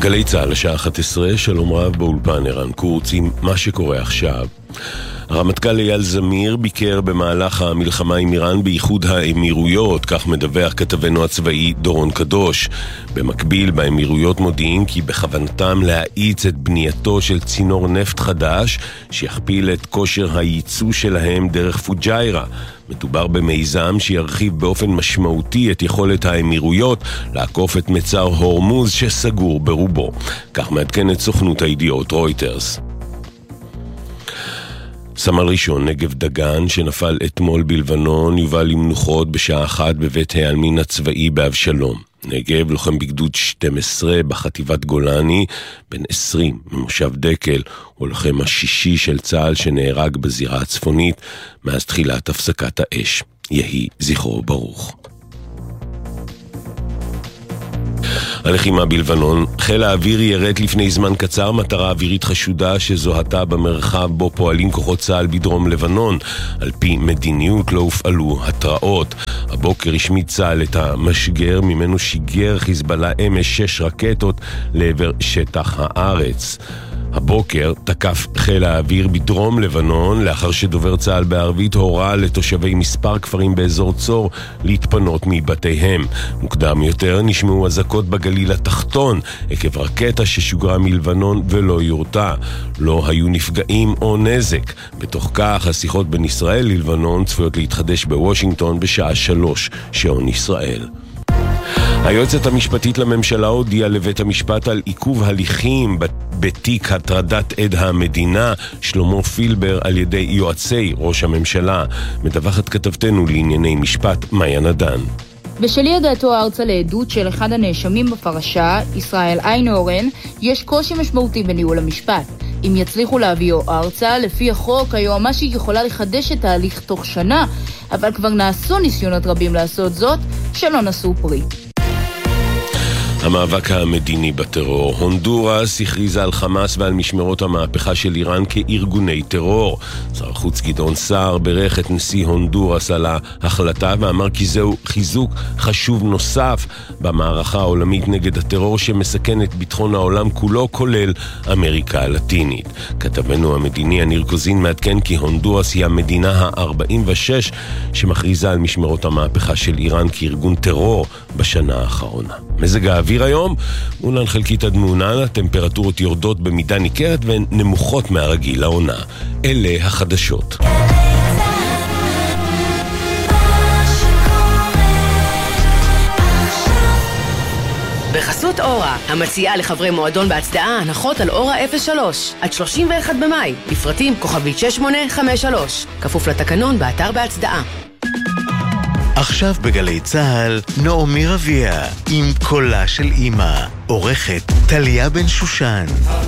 גלי צהל השעה 11, שלום רב באולפן ערן קורץ עם מה שקורה עכשיו. הרמטכ"ל אייל זמיר ביקר במהלך המלחמה עם איראן באיחוד האמירויות, כך מדווח כתבנו הצבאי דורון קדוש. במקביל באמירויות מודיעים כי בכוונתם להאיץ את בנייתו של צינור נפט חדש שיכפיל את כושר הייצוא שלהם דרך פוג'יירה. מדובר במיזם שירחיב באופן משמעותי את יכולת האמירויות לעקוף את מצר הורמוז שסגור ברובו. כך מעדכנת סוכנות הידיעות רויטרס. סמל ראשון נגב דגן שנפל אתמול בלבנון יובא למנוחות בשעה 1 בבית העלמין הצבאי באבשלום. נגב לוחם בגדוד 12 בחטיבת גולני, בן 20 ממושב דקל, הוא לוחם השישי של צה"ל שנהרג בזירה הצפונית מאז תחילת הפסקת האש. יהי זכרו ברוך. הלחימה בלבנון, חיל האוויר ירד לפני זמן קצר מטרה אווירית חשודה שזוהתה במרחב בו פועלים כוחות צה"ל בדרום לבנון. על פי מדיניות לא הופעלו התראות. הבוקר השמיד צה"ל את המשגר ממנו שיגר חיזבאללה אמש 6 רקטות לעבר שטח הארץ. הבוקר תקף חיל האוויר בדרום לבנון לאחר שדובר צה"ל בערבית הורה לתושבי מספר כפרים באזור צור להתפנות מבתיהם. מוקדם יותר נשמעו אזעקות בגליל התחתון עקב רקטה ששוגרה מלבנון ולא יורתה. לא היו נפגעים או נזק. בתוך כך השיחות בין ישראל ללבנון צפויות להתחדש בוושינגטון בשעה 3 שעון ישראל. היועצת המשפטית לממשלה הודיעה לבית המשפט על עיכוב הליכים בתיק הטרדת עד המדינה שלמה פילבר על ידי יועצי ראש הממשלה. מדווחת כתבתנו לענייני משפט מאיה נדן. בשל יגעתו הארצה לעדות של אחד הנאשמים בפרשה, ישראל איינהורן, יש קושי משמעותי בניהול המשפט. אם יצליחו להביאו ארצה, לפי החוק, היועמ"שית יכולה לחדש את ההליך תוך שנה, אבל כבר נעשו ניסיונות רבים לעשות זאת, שלא נשאו פרי. המאבק המדיני בטרור. הונדורס הכריזה על חמאס ועל משמרות המהפכה של איראן כארגוני טרור. שר החוץ גדעון סער ברך את נשיא הונדורס על ההחלטה ואמר כי זהו חיזוק חשוב נוסף במערכה העולמית נגד הטרור שמסכן את ביטחון העולם כולו, כולל אמריקה הלטינית. כתבנו המדיני הניר קוזין מעדכן כי הונדורס היא המדינה ה-46 שמכריזה על משמרות המהפכה של איראן כארגון טרור בשנה האחרונה. מזג האוויר היום, מולן חלקית עד מעונן, הטמפרטורות יורדות במידה ניכרת והן נמוכות מהרגיל לעונה. אלה החדשות. בחסות אורה, המציעה לחברי מועדון בהצדעה הנחות על אורה 03 עד 31 במאי, לפרטים כוכבית 6853, כפוף לתקנון באתר בהצדעה. עכשיו בגלי צהל, נעמי רביע עם קולה של אמא, עורכת טליה בן שושן.